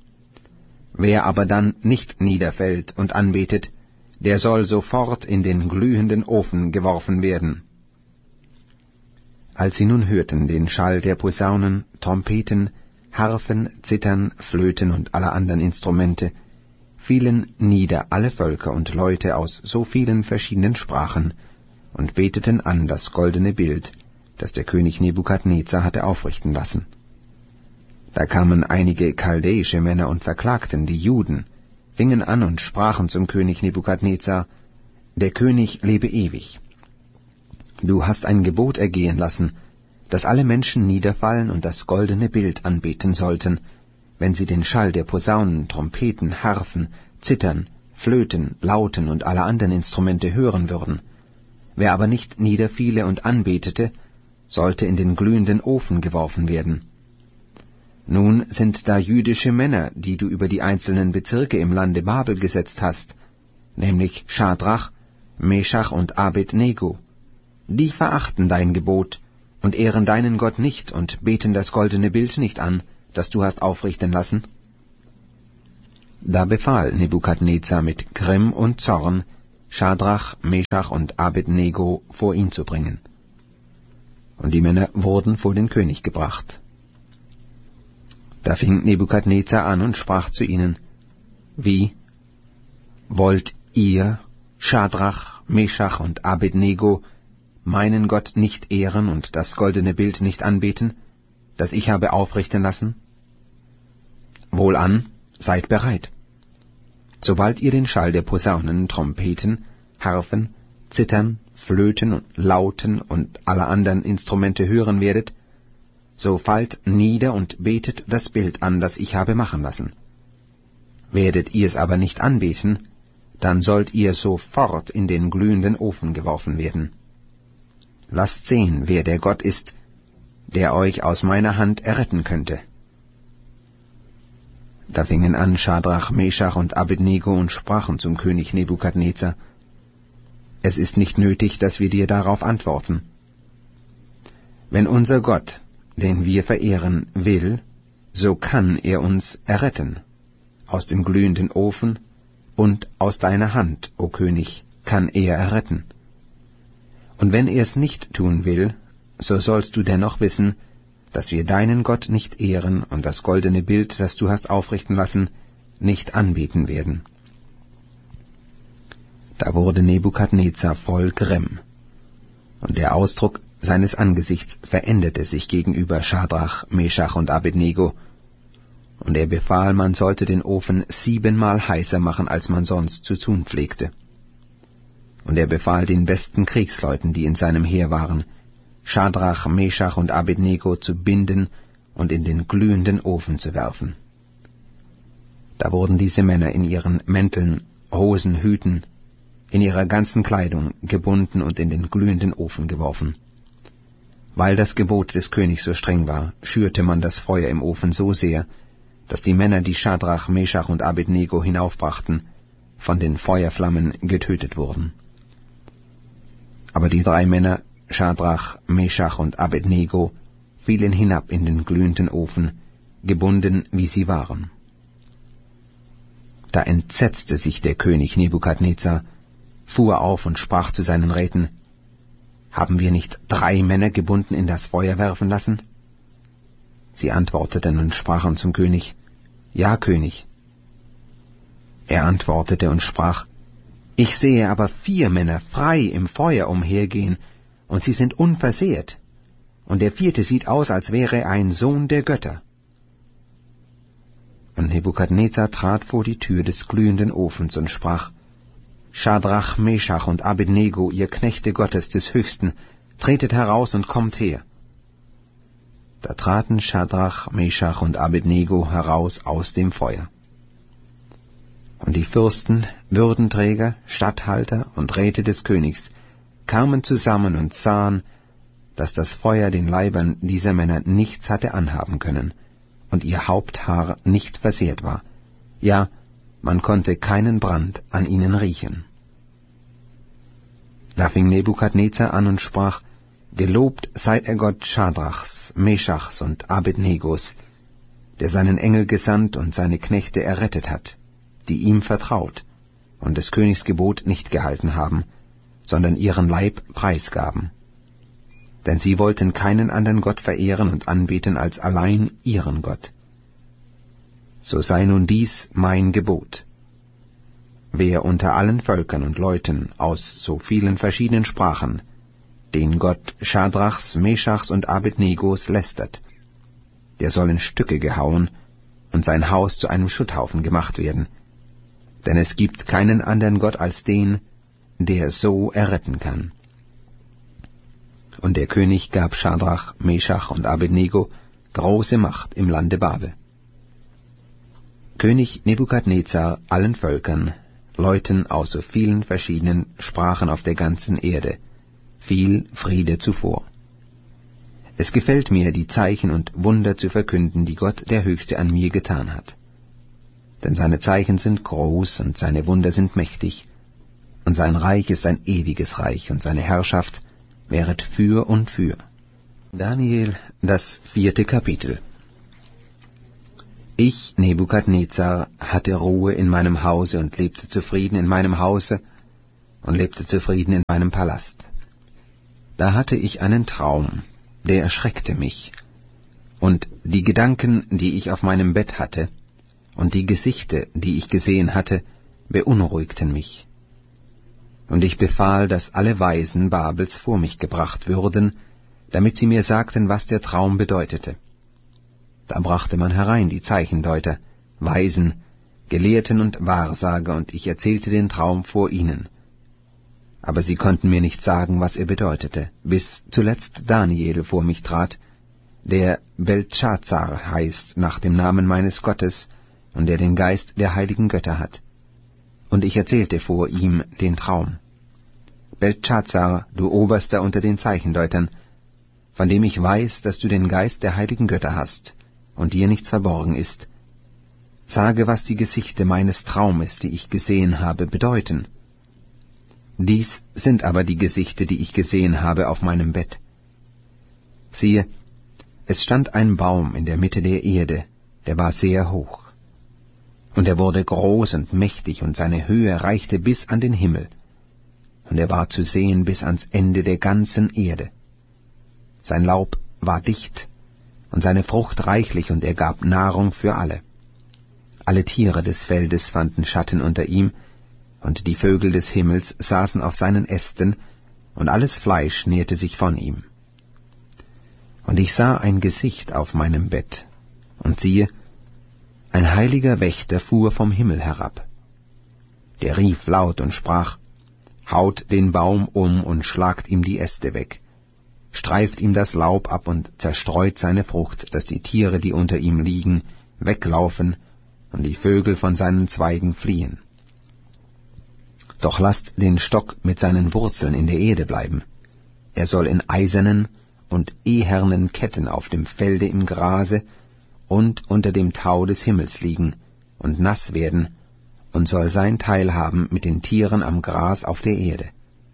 A: Wer aber dann nicht niederfällt und anbetet, der soll sofort in den glühenden Ofen geworfen werden.« Als sie nun hörten den Schall der Posaunen, Trompeten, Harfen, Zithern, Flöten und aller anderen Instrumente, fielen nieder alle Völker und Leute aus so vielen verschiedenen Sprachen und beteten an das goldene Bild, das der König Nebukadnezar hatte aufrichten lassen. Da kamen einige chaldäische Männer und verklagten die Juden, fingen an und sprachen zum König Nebukadnezar, »Der König lebe ewig. Du hast ein Gebot ergehen lassen, dass alle Menschen niederfallen und das goldene Bild anbeten sollten, wenn sie den Schall der Posaunen, Trompeten, Harfen, Zithern, Flöten, Lauten und aller anderen Instrumente hören würden. Wer aber nicht niederfiele und anbetete, sollte in den glühenden Ofen geworfen werden. Nun sind da jüdische Männer, die du über die einzelnen Bezirke im Lande Babel gesetzt hast, nämlich Schadrach, Meschach und Abednego. Die verachten dein Gebot und ehren deinen Gott nicht und beten das goldene Bild nicht an, das du hast aufrichten lassen?« Da befahl Nebukadnezar mit Grimm und Zorn, Schadrach, Meschach und Abednego vor ihn zu bringen. Und die Männer wurden vor den König gebracht. Da fing Nebukadnezar an und sprach zu ihnen: »Wie? Wollt ihr, Schadrach, Meschach und Abednego, meinen Gott nicht ehren und das goldene Bild nicht anbeten, das ich habe aufrichten lassen? Wohlan, seid bereit. Sobald ihr den Schall der Posaunen, Trompeten, Harfen, Zithern, Flöten und Lauten und aller anderen Instrumente hören werdet, so fallt nieder und betet das Bild an, das ich habe machen lassen. Werdet ihr es aber nicht anbeten, dann sollt ihr sofort in den glühenden Ofen geworfen werden. Lasst sehen, wer der Gott ist, der euch aus meiner Hand erretten könnte.« Da fingen an Schadrach, Meschach und Abednego und sprachen zum König Nebukadnezar: »Es ist nicht nötig, dass wir dir darauf antworten. Wenn unser Gott, den wir verehren, will, so kann er uns erretten. Aus dem glühenden Ofen und aus deiner Hand, o König, kann er erretten. Und wenn er es nicht tun will, so sollst du dennoch wissen, dass wir deinen Gott nicht ehren und das goldene Bild, das du hast aufrichten lassen, nicht anbeten werden.« Da wurde Nebukadnezar voll Grimm, und der Ausdruck seines Angesichts veränderte sich gegenüber Schadrach, Meschach und Abednego, und er befahl, man sollte den Ofen 7-mal heißer machen, als man sonst zu tun pflegte. Und er befahl den besten Kriegsleuten, die in seinem Heer waren, Schadrach, Meschach und Abednego zu binden und in den glühenden Ofen zu werfen. Da wurden diese Männer in ihren Mänteln, Hosen, Hüten, in ihrer ganzen Kleidung gebunden und in den glühenden Ofen geworfen. Weil das Gebot des Königs so streng war, schürte man das Feuer im Ofen so sehr, dass die Männer, die Schadrach, Meschach und Abednego hinaufbrachten, von den Feuerflammen getötet wurden. Aber die 3 Männer, Schadrach, Meschach und Abednego, fielen hinab in den glühenden Ofen, gebunden wie sie waren. Da entsetzte sich der König Nebukadnezar, fuhr auf und sprach zu seinen Räten: »Haben wir nicht 3 Männer gebunden in das Feuer werfen lassen?« Sie antworteten und sprachen zum König: »Ja, König.« Er antwortete und sprach: »Ich sehe aber 4 Männer frei im Feuer umhergehen, und sie sind unversehrt, und der 4. sieht aus, als wäre er ein Sohn der Götter.« Und Nebukadnezar trat vor die Tür des glühenden Ofens und sprach: »Schadrach, Meschach und Abednego, ihr Knechte Gottes des Höchsten, tretet heraus und kommt her.« Da traten Schadrach, Meschach und Abednego heraus aus dem Feuer. Und die Fürsten, Würdenträger, Statthalter und Räte des Königs kamen zusammen und sahen, dass das Feuer den Leibern dieser Männer nichts hatte anhaben können und ihr Haupthaar nicht versehrt war, ja, man konnte keinen Brand an ihnen riechen. Da fing Nebukadnezar an und sprach: »Gelobt sei der Gott Schadrachs, Meschachs und Abednegos, der seinen Engel gesandt und seine Knechte errettet hat, die ihm vertraut und des Königs Gebot nicht gehalten haben, sondern ihren Leib preisgaben. Denn sie wollten keinen anderen Gott verehren und anbeten als allein ihren Gott. So sei nun dies mein Gebot: Wer unter allen Völkern und Leuten aus so vielen verschiedenen Sprachen den Gott Schadrachs, Meschachs und Abednegos lästert, der soll in Stücke gehauen und sein Haus zu einem Schutthaufen gemacht werden, denn es gibt keinen anderen Gott als den, der so erretten kann.« Und der König gab Schadrach, Meschach und Abednego große Macht im Lande Babel. König Nebukadnezar allen Völkern, Leuten aus so vielen verschiedenen Sprachen auf der ganzen Erde, viel Friede zuvor. Es gefällt mir, die Zeichen und Wunder zu verkünden, die Gott der Höchste an mir getan hat. Denn seine Zeichen sind groß und seine Wunder sind mächtig, und sein Reich ist ein ewiges Reich, und seine Herrschaft währet für und für. Daniel, das 4. Kapitel. Ich, Nebukadnezar, hatte Ruhe in meinem Hause und lebte zufrieden in meinem Hause und lebte zufrieden in meinem Palast. Da hatte ich einen Traum, der erschreckte mich, und die Gedanken, die ich auf meinem Bett hatte, und die Gesichte, die ich gesehen hatte, beunruhigten mich. Und ich befahl, dass alle Weisen Babels vor mich gebracht würden, damit sie mir sagten, was der Traum bedeutete. Da brachte man herein die Zeichendeuter, Weisen, Gelehrten und Wahrsager, und ich erzählte den Traum vor ihnen. Aber sie konnten mir nicht sagen, was er bedeutete, bis zuletzt Daniel vor mich trat, der Beltschazar heißt nach dem Namen meines Gottes und der den Geist der heiligen Götter hat. Und ich erzählte vor ihm den Traum. Beltschazar, du Oberster unter den Zeichendeutern, von dem ich weiß, dass du den Geist der heiligen Götter hast und dir nichts verborgen ist, sage, was die Gesichte meines Traumes, die ich gesehen habe, bedeuten. Dies sind aber die Gesichte, die ich gesehen habe auf meinem Bett. Siehe, es stand ein Baum in der Mitte der Erde, der war sehr hoch. Und er wurde groß und mächtig, und seine Höhe reichte bis an den Himmel, und er war zu sehen bis ans Ende der ganzen Erde. Sein Laub war dicht, und seine Frucht reichlich, und er gab Nahrung für alle. Alle Tiere des Feldes fanden Schatten unter ihm, und die Vögel des Himmels saßen auf seinen Ästen, und alles Fleisch nährte sich von ihm. Und ich sah ein Gesicht auf meinem Bett, und siehe, ein heiliger Wächter fuhr vom Himmel herab. Der rief laut und sprach, haut den Baum um und schlagt ihm die Äste weg, streift ihm das Laub ab und zerstreut seine Frucht, dass die Tiere, die unter ihm liegen, weglaufen und die Vögel von seinen Zweigen fliehen. Doch lasst den Stock mit seinen Wurzeln in der Erde bleiben. Er soll in eisernen und ehernen Ketten auf dem Felde im Grase und unter dem Tau des Himmels liegen und nass werden und soll sein Teil haben mit den Tieren am Gras auf der Erde.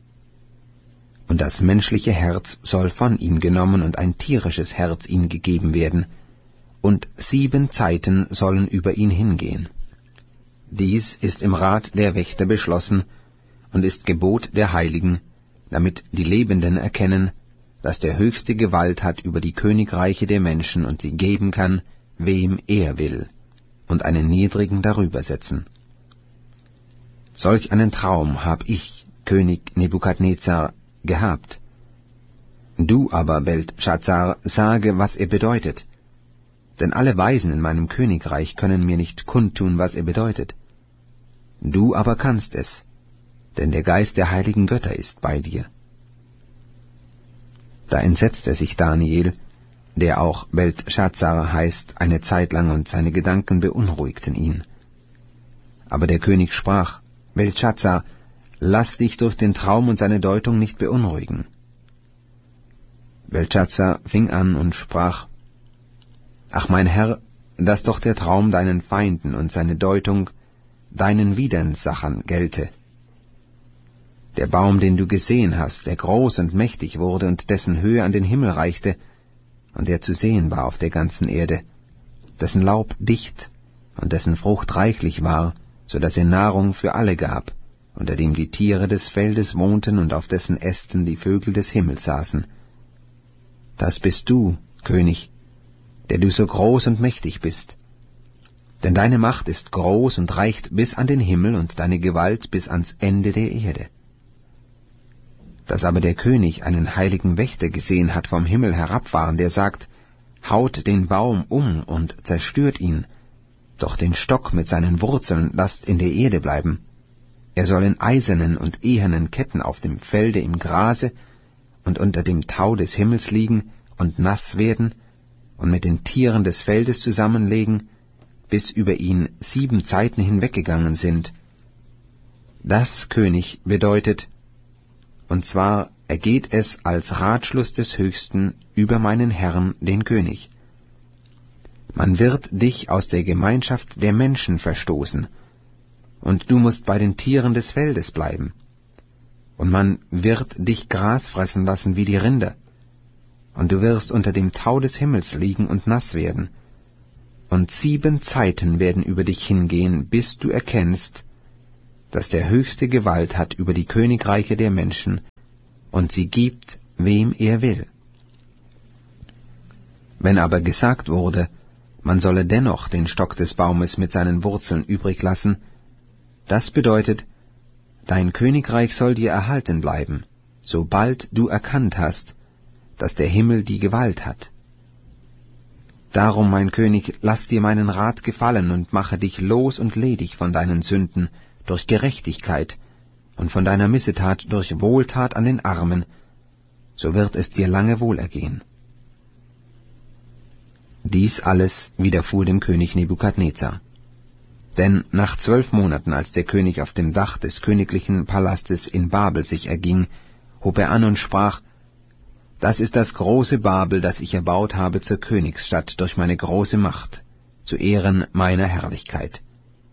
A: Und das menschliche Herz soll von ihm genommen und ein tierisches Herz ihm gegeben werden, und 7 Zeiten sollen über ihn hingehen. Dies ist im Rat der Wächter beschlossen und ist Gebot der Heiligen, damit die Lebenden erkennen, dass der Höchste Gewalt hat über die Königreiche der Menschen und sie geben kann, wem er will, und einen Niedrigen darüber setzen. Solch einen Traum hab ich, König Nebukadnezar, gehabt. Du aber, Beltschazar, sage, was er bedeutet, denn alle Weisen in meinem Königreich können mir nicht kundtun, was er bedeutet. Du aber kannst es, denn der Geist der heiligen Götter ist bei dir. Da entsetzte sich Daniel, der auch Beltschazar heißt, eine Zeit lang, und seine Gedanken beunruhigten ihn. Aber der König sprach, Beltschazar, lass dich durch den Traum und seine Deutung nicht beunruhigen. Beltschazar fing an und sprach, ach mein Herr, dass doch der Traum deinen Feinden und seine Deutung deinen Widersachern gelte. Der Baum, den du gesehen hast, der groß und mächtig wurde und dessen Höhe an den Himmel reichte, und der zu sehen war auf der ganzen Erde, dessen Laub dicht und dessen Frucht reichlich war, so dass er Nahrung für alle gab, unter dem die Tiere des Feldes wohnten und auf dessen Ästen die Vögel des Himmels saßen. Das bist du, König, der du so groß und mächtig bist. Denn deine Macht ist groß und reicht bis an den Himmel und deine Gewalt bis ans Ende der Erde. Dass aber der König einen heiligen Wächter gesehen hat vom Himmel herabfahren, der sagt, haut den Baum um und zerstört ihn, doch den Stock mit seinen Wurzeln lasst in der Erde bleiben. Er soll in eisernen und ehernen Ketten auf dem Felde im Grase und unter dem Tau des Himmels liegen und nass werden und mit den Tieren des Feldes zusammenlegen, bis über ihn 7 Zeiten hinweggegangen sind. Das, König, bedeutet, und zwar ergeht es als Ratschluss des Höchsten über meinen Herrn, den König. Man wird dich aus der Gemeinschaft der Menschen verstoßen, und du musst bei den Tieren des Feldes bleiben. Und man wird dich Gras fressen lassen wie die Rinder, und du wirst unter dem Tau des Himmels liegen und nass werden. Und 7 Zeiten werden über dich hingehen, bis du erkennst, dass der Höchste Gewalt hat über die Königreiche der Menschen und sie gibt, wem er will. Wenn aber gesagt wurde, man solle dennoch den Stock des Baumes mit seinen Wurzeln übrig lassen, das bedeutet, dein Königreich soll dir erhalten bleiben, sobald du erkannt hast, dass der Himmel die Gewalt hat. Darum, mein König, lass dir meinen Rat gefallen und mache dich los und ledig von deinen Sünden durch Gerechtigkeit und von deiner Missetat durch Wohltat an den Armen, so wird es dir lange wohlergehen. Dies alles widerfuhr dem König Nebukadnezar. Denn nach 12 Monaten, als der König auf dem Dach des königlichen Palastes in Babel sich erging, hob er an und sprach: Das ist das große Babel, das ich erbaut habe zur Königsstadt durch meine große Macht, zu Ehren meiner Herrlichkeit.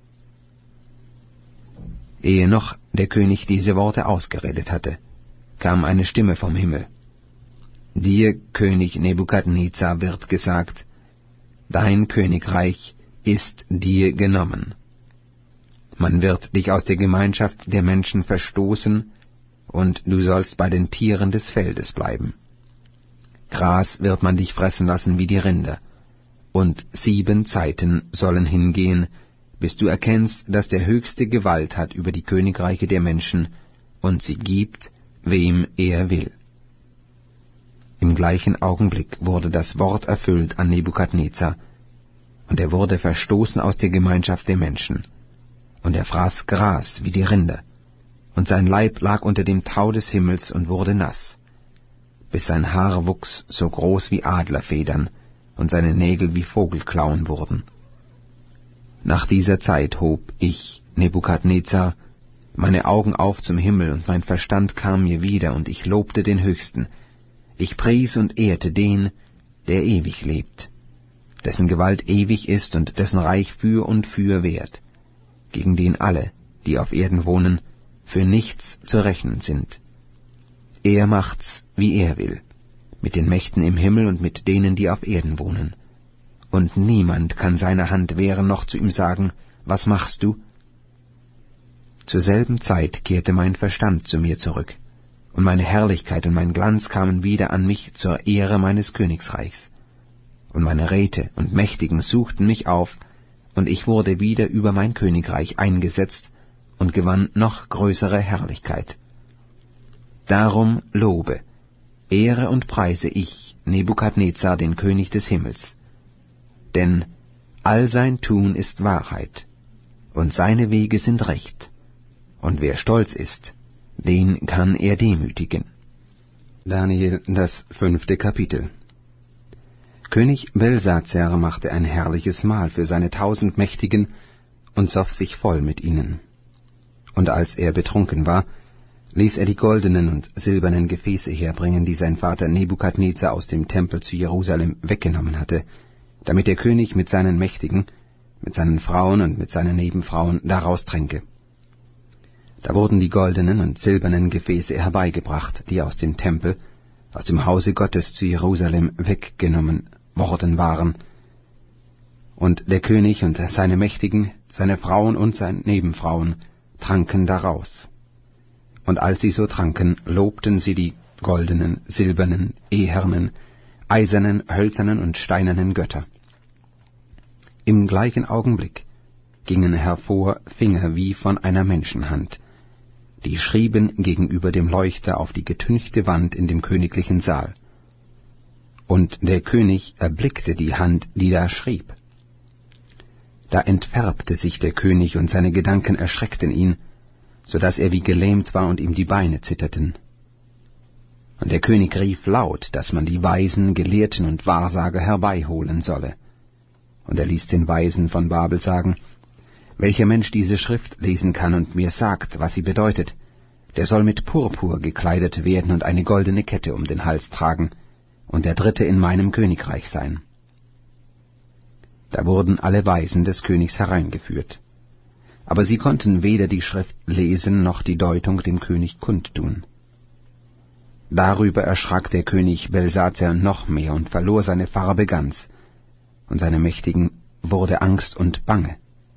A: Ehe noch der König diese Worte ausgeredet hatte, kam eine Stimme vom Himmel: Dir, König Nebukadnezar, wird gesagt, dein Königreich ist dir genommen. Man wird dich aus der Gemeinschaft der Menschen verstoßen, und du sollst bei den Tieren des Feldes bleiben. Gras wird man dich fressen lassen wie die Rinder, und 7 Zeiten sollen hingehen, bis du erkennst, dass der Höchste Gewalt hat über die Königreiche der Menschen, und sie gibt, wem er will. Im gleichen Augenblick wurde das Wort erfüllt an Nebukadnezar, und er wurde verstoßen aus der Gemeinschaft der Menschen, und er fraß Gras wie die Rinder, und sein Leib lag unter dem Tau des Himmels und wurde nass, bis sein Haar wuchs so groß wie Adlerfedern, und seine Nägel wie Vogelklauen wurden. Nach dieser Zeit hob ich, Nebukadnezar, meine Augen auf zum Himmel, und mein Verstand kam mir wieder, und ich lobte den Höchsten. Ich pries und ehrte den, der ewig lebt, dessen Gewalt ewig ist und dessen Reich für und für währt, gegen den alle, die auf Erden wohnen, für nichts zu rechnen sind. Er macht's, wie er will, mit den Mächten im Himmel und mit denen, die auf Erden wohnen. Und niemand kann seine Hand wehren noch zu ihm sagen, was machst du? Zur selben Zeit kehrte mein Verstand zu mir zurück, und meine Herrlichkeit und mein Glanz kamen wieder an mich zur Ehre meines Königsreichs. Und meine Räte und Mächtigen suchten mich auf, und ich wurde wieder über mein Königreich eingesetzt und gewann noch größere Herrlichkeit. Darum lobe, ehre und preise ich, Nebukadnezar, den König des Himmels. Denn all sein Tun ist Wahrheit, und seine Wege sind recht, und wer stolz ist, den kann er demütigen. Daniel, das 5. Kapitel. König Belsazar machte ein herrliches Mahl für seine 1000 Mächtigen und soff sich voll mit ihnen. Und als er betrunken war, ließ er die goldenen und silbernen Gefäße herbringen, die sein Vater Nebukadnezar aus dem Tempel zu Jerusalem weggenommen hatte, damit der König mit seinen Mächtigen, mit seinen Frauen und mit seinen Nebenfrauen daraus tränke. Da wurden die goldenen und silbernen Gefäße herbeigebracht, die aus dem Tempel, aus dem Hause Gottes zu Jerusalem weggenommen worden waren. Und der König und seine Mächtigen, seine Frauen und seine Nebenfrauen tranken daraus. Und als sie so tranken, lobten sie die goldenen, silbernen, ehernen, eisernen, hölzernen und steinernen Götter. Im gleichen Augenblick gingen hervor Finger wie von einer Menschenhand, die schrieben gegenüber dem Leuchter auf die getünchte Wand in dem königlichen Saal. Und der König erblickte die Hand, die da schrieb. Da entfärbte sich der König, und seine Gedanken erschreckten ihn, so dass er wie gelähmt war und ihm die Beine zitterten. Und der König rief laut, dass man die Weisen, Gelehrten und Wahrsager herbeiholen solle. Und er ließ den Weisen von Babel sagen: Welcher Mensch diese Schrift lesen kann und mir sagt, was sie bedeutet, der soll mit Purpur gekleidet werden und eine goldene Kette um den Hals tragen und der Dritte in meinem Königreich sein. Da wurden alle Weisen des Königs hereingeführt. Aber sie konnten weder die Schrift lesen noch die Deutung dem König kundtun. Darüber erschrak der König Belsazar noch mehr und verlor seine Farbe ganz, und seine Mächtigen wurde Angst und Bange.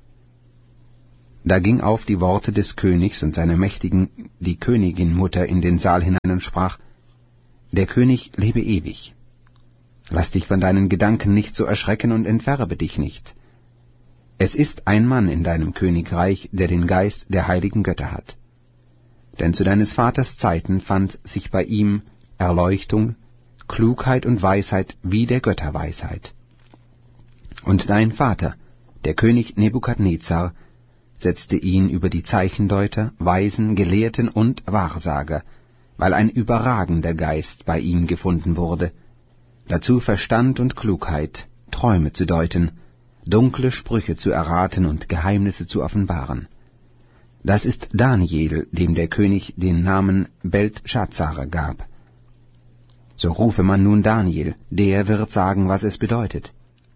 A: Da ging auf die Worte des Königs und seiner Mächtigen die Königin-Mutter in den Saal hinein und sprach: Der König lebe ewig. Lass dich von deinen Gedanken nicht so erschrecken und entfärbe dich nicht. Es ist ein Mann in deinem Königreich, der den Geist der heiligen Götter hat. Denn zu deines Vaters Zeiten fand sich bei ihm Erleuchtung, Klugheit und Weisheit wie der Götterweisheit. Und dein Vater, der König Nebukadnezar, setzte ihn über die Zeichendeuter, Weisen, Gelehrten und Wahrsager, weil ein überragender Geist bei ihm gefunden wurde, dazu Verstand und Klugheit, Träume zu deuten, dunkle Sprüche zu erraten und Geheimnisse zu offenbaren. Das ist Daniel, dem der König den Namen Beltschazzar gab. So rufe man nun Daniel, der wird sagen, was es bedeutet.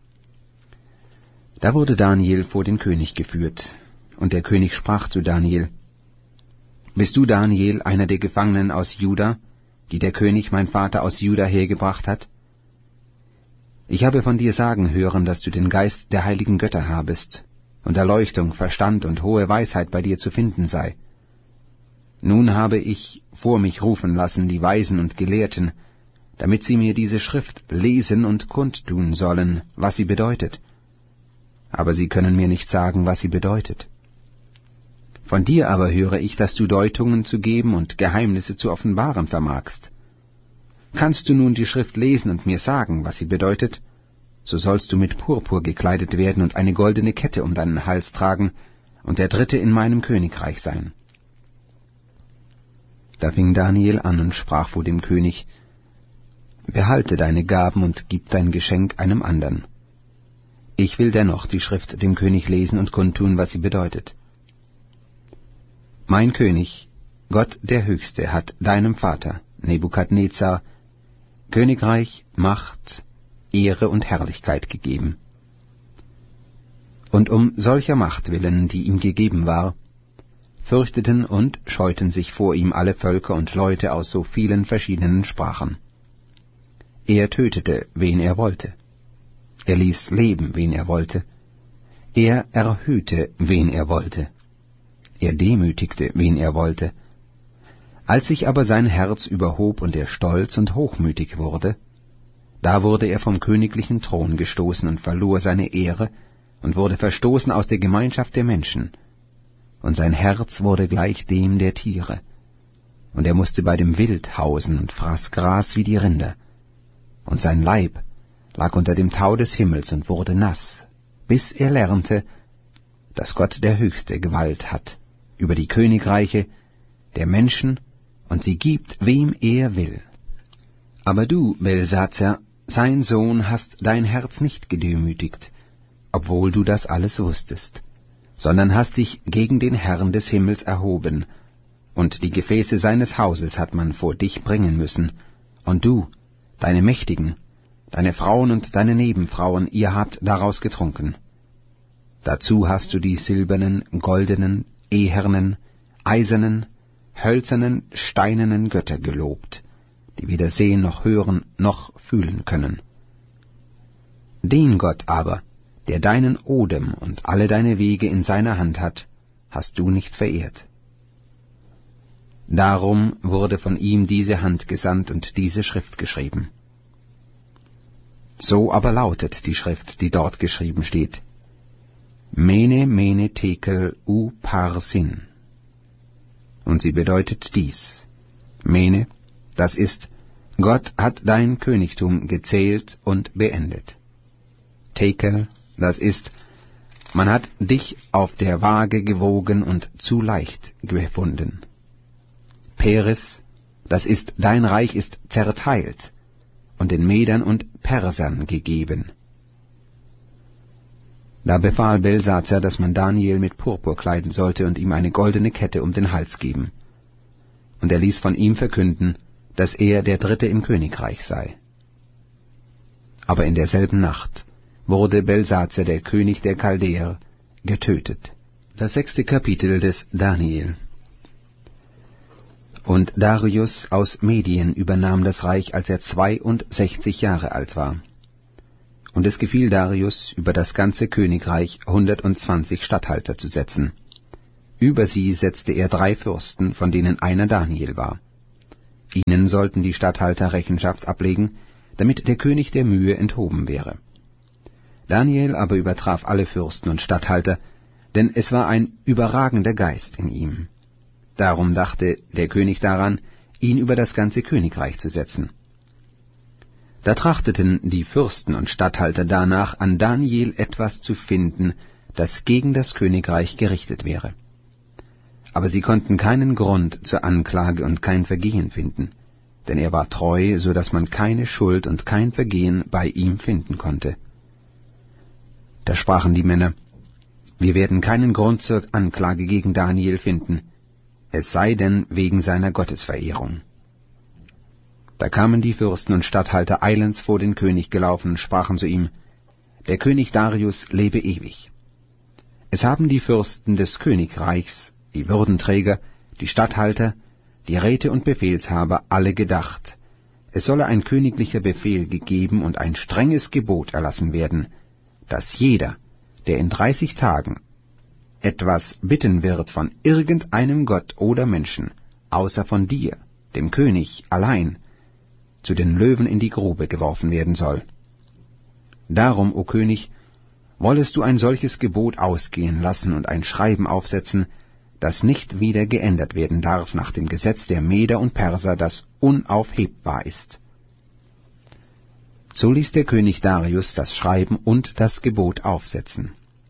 A: Da wurde Daniel vor den König geführt, und der König sprach zu Daniel: Bist du, Daniel, einer der Gefangenen aus Juda, die der König mein Vater aus Juda hergebracht hat? Ich habe von dir sagen hören, dass du den Geist der heiligen Götter habest, und Erleuchtung, Verstand und hohe Weisheit bei dir zu finden sei. Nun habe ich vor mich rufen lassen die Weisen und Gelehrten, damit sie mir diese Schrift lesen und kundtun sollen, was sie bedeutet. Aber sie können mir nicht sagen, was sie bedeutet. Von dir aber höre ich, dass du Deutungen zu geben und Geheimnisse zu offenbaren vermagst. Kannst du nun die Schrift lesen und mir sagen, was sie bedeutet, so sollst du mit Purpur gekleidet werden und eine goldene Kette um deinen Hals tragen und der Dritte in meinem Königreich sein. Da fing Daniel an und sprach vor dem König: Behalte deine Gaben und gib dein Geschenk einem andern. Ich will dennoch die Schrift dem König lesen und kundtun, was sie bedeutet. Mein König, Gott der Höchste, hat deinem Vater, Nebukadnezar, Königreich, Macht, Ehre und Herrlichkeit gegeben. Und um solcher Macht willen, die ihm gegeben war, fürchteten und scheuten sich vor ihm alle Völker und Leute aus so vielen verschiedenen Sprachen. Er tötete, wen er wollte. Er ließ leben, wen er wollte. Er erhöhte, wen er wollte. Er demütigte, wen er wollte. Als sich aber sein Herz überhob und er stolz und hochmütig wurde, da wurde er vom königlichen Thron gestoßen und verlor seine Ehre und wurde verstoßen aus der Gemeinschaft der Menschen. Und sein Herz wurde gleich dem der Tiere. Und er musste bei dem Wild hausen und fraß Gras wie die Rinder. Und sein Leib lag unter dem Tau des Himmels und wurde nass, bis er lernte, dass Gott der Höchste Gewalt hat über die Königreiche der Menschen, und sie gibt, wem er will. Aber du, Belsatzar, sein Sohn, hast dein Herz nicht gedemütigt, obwohl du das alles wusstest, sondern hast dich gegen den Herrn des Himmels erhoben, und die Gefäße seines Hauses hat man vor dich bringen müssen, und du, deine Mächtigen, deine Frauen und deine Nebenfrauen, ihr habt daraus getrunken. Dazu hast du die silbernen, goldenen, ehernen, eisernen, hölzernen, steinernen Götter gelobt, die weder sehen noch hören noch fühlen können. Den Gott aber, der deinen Odem und alle deine Wege in seiner Hand hat, hast du nicht verehrt. Darum wurde von ihm diese Hand gesandt und diese Schrift geschrieben. So aber lautet die Schrift, die dort geschrieben steht: Mene, Mene, Tekel, Upharsin. Und sie bedeutet dies: Mene, das ist, Gott hat dein Königtum gezählt und beendet. Tekel, das ist, man hat dich auf der Waage gewogen und zu leicht gefunden. Peres, das ist, dein Reich ist zerteilt und den Medern und Persern gegeben. Da befahl Belsatzar, dass man Daniel mit Purpur kleiden sollte und ihm eine goldene Kette um den Hals geben. Und er ließ von ihm verkünden, dass er der Dritte im Königreich sei. Aber in derselben Nacht wurde Belsatzar, der König der Chaldäer, getötet. Das 6. Kapitel des Daniel. Und Darius aus Medien übernahm das Reich, als er 62 Jahre alt war. Und es gefiel Darius, über das ganze Königreich 120 Statthalter zu setzen. Über sie setzte er 3 Fürsten, von denen einer Daniel war. Ihnen sollten die Statthalter Rechenschaft ablegen, damit der König der Mühe enthoben wäre. Daniel aber übertraf alle Fürsten und Statthalter, denn es war ein überragender Geist in ihm. Darum dachte der König daran, ihn über das ganze Königreich zu setzen. Da trachteten die Fürsten und Statthalter danach, an Daniel etwas zu finden, das gegen das Königreich gerichtet wäre. Aber sie konnten keinen Grund zur Anklage und kein Vergehen finden, denn er war treu, so dass man keine Schuld und kein Vergehen bei ihm finden konnte. Da sprachen die Männer: Wir werden keinen Grund zur Anklage gegen Daniel finden, es sei denn wegen seiner Gottesverehrung. Da kamen die Fürsten und Statthalter eilends vor den König gelaufen und sprachen zu ihm: Der König Darius lebe ewig. Es haben die Fürsten des Königreichs, die Würdenträger, die Statthalter, die Räte und Befehlshaber alle gedacht, es solle ein königlicher Befehl gegeben und ein strenges Gebot erlassen werden, dass jeder, der in 30 Tagen etwas bitten wird von irgendeinem Gott oder Menschen, außer von dir, dem König, allein, zu den Löwen in die Grube geworfen werden soll. Darum, o König, wollest du ein solches Gebot ausgehen lassen und ein Schreiben aufsetzen, das nicht wieder geändert werden darf nach dem Gesetz der Meder und Perser, das unaufhebbar ist. So ließ der König Darius das Schreiben und das Gebot aufsetzen.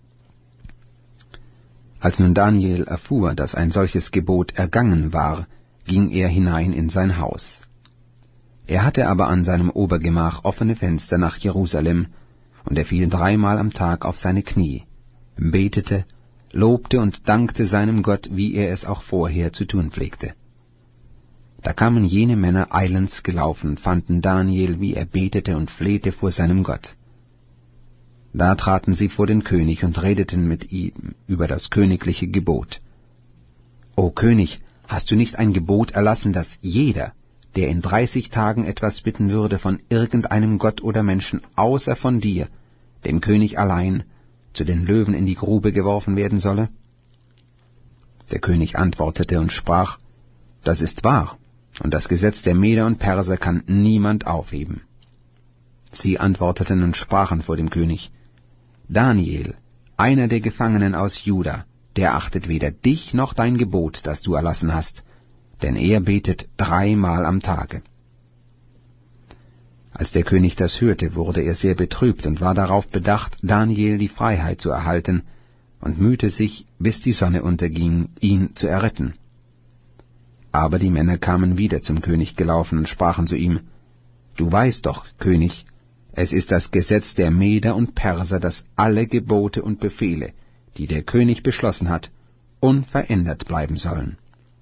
A: Als nun Daniel erfuhr, dass ein solches Gebot ergangen war, ging er hinein in sein Haus. Er hatte aber an seinem Obergemach offene Fenster nach Jerusalem, und er fiel 3-mal am Tag auf seine Knie, betete, lobte und dankte seinem Gott, wie er es auch vorher zu tun pflegte. Da kamen jene Männer eilends gelaufen und fanden Daniel, wie er betete und flehte vor seinem Gott. Da traten sie vor den König und redeten mit ihm über das königliche Gebot. »O König, hast du nicht ein Gebot erlassen, dass jeder, der in 30 Tagen etwas bitten würde von irgendeinem Gott oder Menschen außer von dir, dem König allein, zu den Löwen in die Grube geworfen werden solle?« Der König antwortete und sprach: »Das ist wahr, und das Gesetz der Meder und Perser kann niemand aufheben.« Sie antworteten und sprachen vor dem König: »Daniel, einer der Gefangenen aus Juda, der achtet weder dich noch dein Gebot, das du erlassen hast, denn er betet 3-mal am Tage.« Als der König das hörte, wurde er sehr betrübt und war darauf bedacht, Daniel die Freiheit zu erhalten, und mühte sich, bis die Sonne unterging, ihn zu erretten. Aber die Männer kamen wieder zum König gelaufen und sprachen zu ihm: »Du weißt doch, König, es ist das Gesetz der Meder und Perser, dass alle Gebote und Befehle, die der König beschlossen hat, unverändert bleiben sollen.«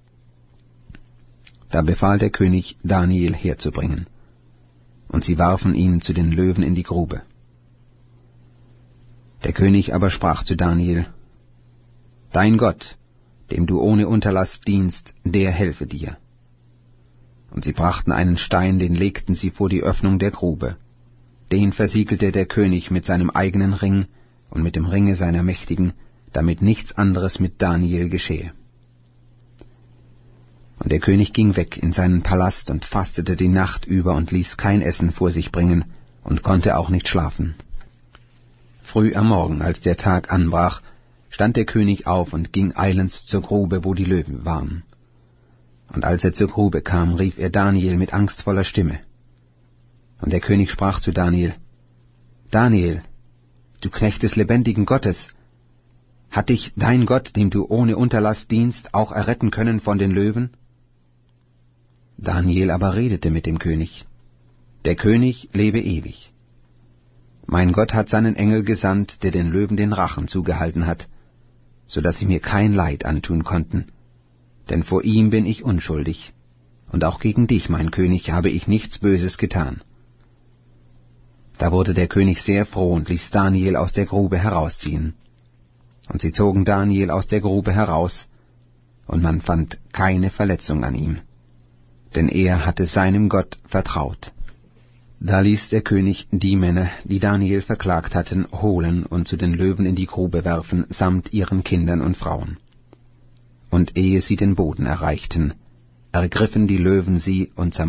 A: Da befahl der König, Daniel herzubringen, und sie warfen ihn zu den Löwen in die Grube. Der König aber sprach zu Daniel: »Dein Gott, dem du ohne Unterlass dienst, der helfe dir.« Und sie brachten einen Stein, den legten sie vor die Öffnung der Grube. Den versiegelte der König mit seinem eigenen Ring und mit dem Ringe seiner Mächtigen, damit nichts anderes mit Daniel geschehe. Und der König ging weg in seinen Palast und fastete die Nacht über und ließ kein Essen vor sich bringen und konnte auch nicht schlafen. Früh am Morgen, als der Tag anbrach, stand der König auf und ging eilends zur Grube, wo die Löwen waren. Und als er zur Grube kam, rief er Daniel mit angstvoller Stimme. Und der König sprach zu Daniel: »Daniel, du Knecht des lebendigen Gottes, hat dich dein Gott, dem du ohne Unterlass dienst, auch erretten können von den Löwen?« Daniel aber redete mit dem König: »Der König lebe ewig. Mein Gott hat seinen Engel gesandt, der den Löwen den Rachen zugehalten hat, so dass sie mir kein Leid antun konnten, denn vor ihm bin ich unschuldig, und auch gegen dich, mein König, habe ich nichts Böses getan.« Da wurde der König sehr froh und ließ Daniel aus der Grube herausziehen. Und sie zogen Daniel aus der Grube heraus, und man fand keine Verletzung an ihm, denn er hatte seinem Gott vertraut. Da ließ der König die Männer, die Daniel verklagt hatten, holen und zu den Löwen in die Grube werfen, samt ihren Kindern und Frauen. Und ehe sie den Boden erreichten, ergriffen die Löwen sie und